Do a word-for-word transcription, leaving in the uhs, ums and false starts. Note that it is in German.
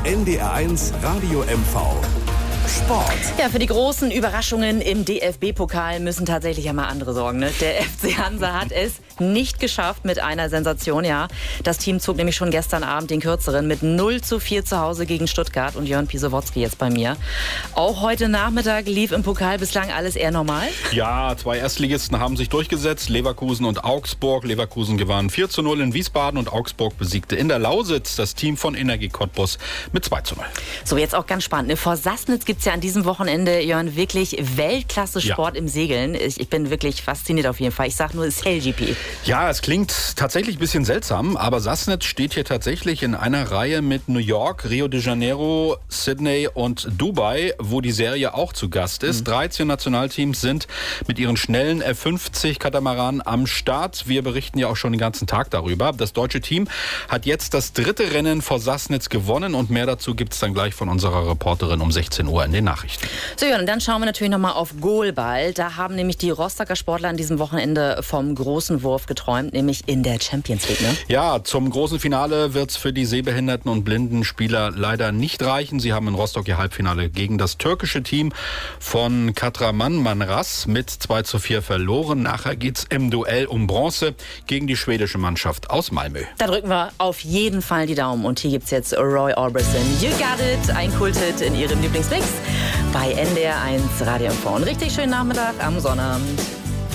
N D R eins Radio M V. Sport. Ja, für die großen Überraschungen im D F B-Pokal müssen tatsächlich ja mal andere sorgen. Ne? Der F C Hansa hat es nicht geschafft mit einer Sensation, ja. Das Team zog nämlich schon gestern Abend den Kürzeren mit null zu vier zu Hause gegen Stuttgart und Jörn Pisowotzki jetzt bei mir. Auch heute Nachmittag lief im Pokal bislang alles eher normal? Ja, zwei Erstligisten haben sich durchgesetzt, Leverkusen und Augsburg. Leverkusen gewann vier zu null in Wiesbaden und Augsburg besiegte in der Lausitz das Team von Energie Cottbus mit zwei zu null. So, jetzt auch ganz spannend. Ne? Vor Sassnitz gibt es ja an diesem Wochenende, Jörn, wirklich Weltklasse-Sport ja. im Segeln. Ich, ich bin wirklich fasziniert auf jeden Fall. Ich sage nur, es ist Sail G P. Ja, es klingt tatsächlich ein bisschen seltsam, aber Sassnitz steht hier tatsächlich in einer Reihe mit New York, Rio de Janeiro, Sydney und Dubai, wo die Serie auch zu Gast ist. Mhm. dreizehn Nationalteams sind mit ihren schnellen F fünfzig Katamaranen am Start. Wir berichten ja auch schon den ganzen Tag darüber. Das deutsche Team hat jetzt das dritte Rennen vor Sassnitz gewonnen und mehr dazu gibt es dann gleich von unserer Reporterin um sechzehn Uhr in den Nachrichten. So, Jörn, und dann schauen wir natürlich nochmal auf Goalball. Da haben nämlich die Rostocker Sportler an diesem Wochenende vom großen Wurf geträumt, nämlich in der Champions League. Ne? Ja, zum großen Finale wird es für die sehbehinderten und blinden Spieler leider nicht reichen. Sie haben in Rostock ihr Halbfinale gegen das türkische Team von Kahramanmaraş mit zwei zu vier verloren. Nachher geht es im Duell um Bronze gegen die schwedische Mannschaft aus Malmö. Da drücken wir auf jeden Fall die Daumen. Und hier gibt es jetzt Roy Orbison. You got it, ein Kulthit in ihrem Lieblingsmix bei N D R eins Radio M V. Einen richtig schönen Nachmittag am Sonnabend.